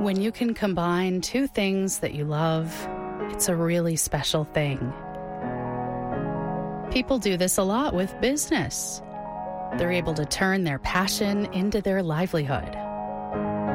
When you can combine two things that you love, it's a really special thing. People do this a lot with business. They're able to turn their passion into their livelihood.